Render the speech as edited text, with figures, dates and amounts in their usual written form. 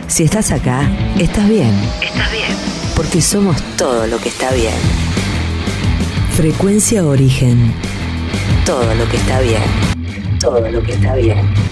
Si estás acá, estás bien. Estás bien. Porque somos todo lo que está bien. Frecuencia Origen. Todo lo que está bien. Todo lo que está bien.